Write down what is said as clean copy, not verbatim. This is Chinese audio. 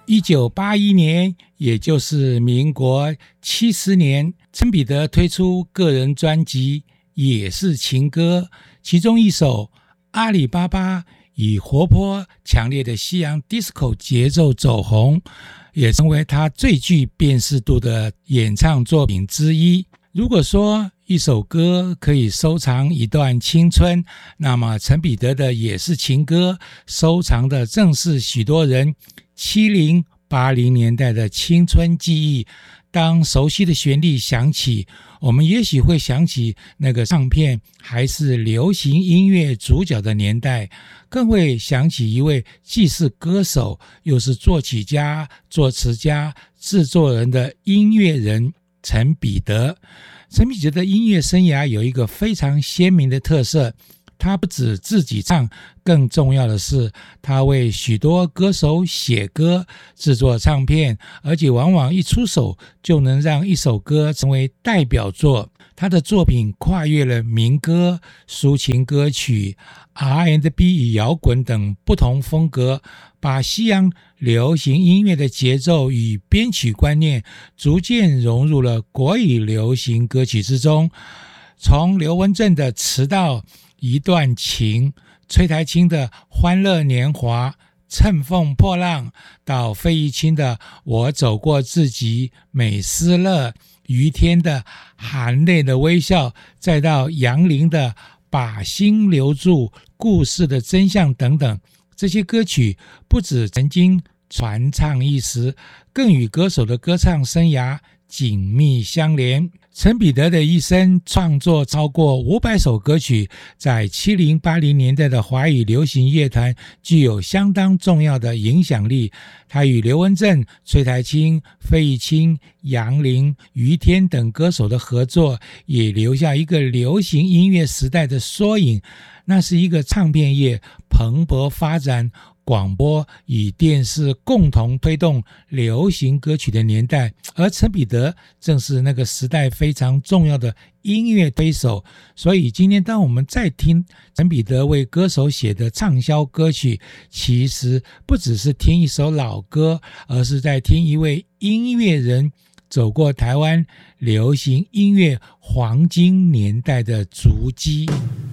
1981年，也就是民国70年，陈彼得推出个人专辑《也是情歌》，其中一首《阿里巴巴》以活泼强烈的西洋 disco 节奏走红，也成为他最具辨识度的演唱作品之一。如果说一首歌可以收藏一段青春，那么陈彼得的《也是情歌》收藏的正是许多人70、80年代的青春记忆。当熟悉的旋律响起，我们也许会想起那个唱片还是流行音乐主角的年代，更会想起一位既是歌手又是作曲家、作词家、制作人的音乐人陈彼得。陈彼得的音乐生涯有一个非常鲜明的特色，他不止自己唱，更重要的是他为许多歌手写歌、制作唱片，而且往往一出手就能让一首歌成为代表作。他的作品跨越了民歌、抒情歌曲、R&B 与摇滚等不同风格，把西洋流行音乐的节奏与编曲观念逐渐融入了国语流行歌曲之中。从刘文正的《迟到》、一段情，崔苔菁的《欢乐年华》、乘风破浪，到费玉清的《我走过自己》、美斯乐、于天的含泪的微笑，再到杨林的把心留住、故事的真相等等，这些歌曲不只曾经传唱一时，更与歌手的歌唱生涯紧密相连。陈彼得的一生创作超过500首歌曲，在70、80年代的华语流行乐坛具有相当重要的影响力。他与刘文正、崔苔菁、费玉清、杨林、于天等歌手的合作，也留下一个流行音乐时代的缩影。那是一个唱片业蓬勃发展，广播与电视共同推动流行歌曲的年代，而陈彼得正是那个时代非常重要的音乐推手。所以今天当我们在听陈彼得为歌手写的畅销歌曲，其实不只是听一首老歌，而是在听一位音乐人走过台湾流行音乐黄金年代的足迹。